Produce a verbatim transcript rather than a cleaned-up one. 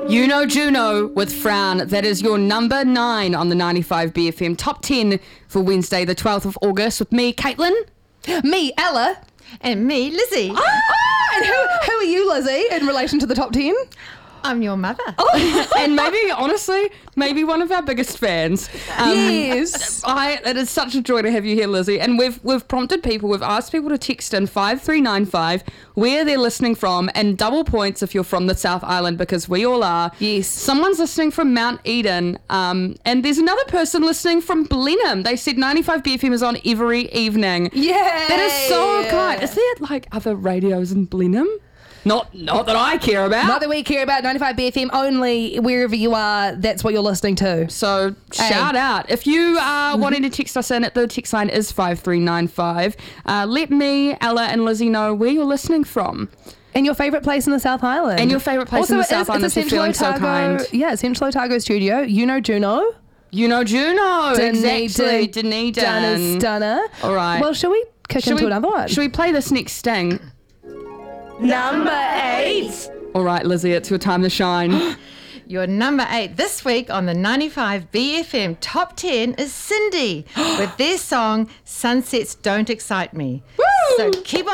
You Know Juno with Frown. That is your number nine on the ninety-five B F M Top ten for Wednesday, the twelfth of August, with me, Caitlin. Me, Ella. And me, Lizzie. Ah, and who, who are you, Lizzie, in relation to the top ten? I'm your mother. Oh, and maybe, honestly, maybe one of our biggest fans. Um, yes. I, it is such a joy to have you here, Lizzie. And we've we've prompted people, we've asked people to text in five three nine five where they're listening from, and double points if you're from the South Island, because we all are. Yes. Someone's listening from Mount Eden, um, and there's another person listening from Blenheim. They said ninety-five B F M is on every evening. Yeah. That is so kind. Is there, like, other radios in Blenheim? Not not that I care about. Not that we care about. ninety-five B F M only, wherever you are, that's what you're listening to. So shout out. If you are wanting to text us in, the text line is five three nine five. Uh, let me, Ella and Lizzie know where you're listening from. And your favourite place in the South Island. And your favourite place also, in the it South is, Island it's if you're feeling so kind. Yeah, it's Central Otago Studio. You Know Juno. You Know Juno. Dunedin. Exactly. Dunedin. Stunner, stunner. All right. Well, shall we kick Should into we, another one? Should we play this next sting? Number eight. All right, Lizzie, it's your time to shine. Your number eight this week on the ninety-five B F M Top ten is Cindy with their song Sunsets Don't Excite Me. Woo! So keep on